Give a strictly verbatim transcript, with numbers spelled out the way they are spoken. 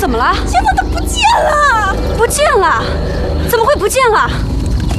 怎么了？ 媳妇，他不见了！ 不见了？怎么会不见了？